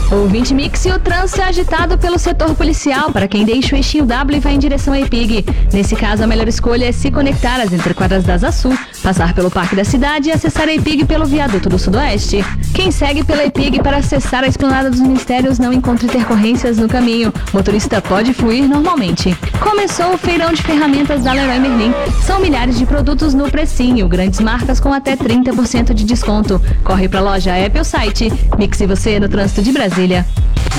Ouvinte Mix, e o trânsito é agitado pelo setor policial para quem deixa o eixinho W e vai em direção à EPIG. Nesse caso, a melhor escolha é se conectar às entrequadras da Asa Sul, passar pelo Parque da Cidade e acessar a EPIG pelo Viaduto do Sudoeste. Quem segue pela EPIG para acessar a Esplanada dos Ministérios não encontra intercorrências no caminho. O motorista pode fluir normalmente. Começou o feirão de ferramentas da Leroy Merlin. São milhares de produtos no precinho, grandes marcas com até 30% de desconto. Corre pra loja, app ou site. Mix e você no trânsito de Brasília.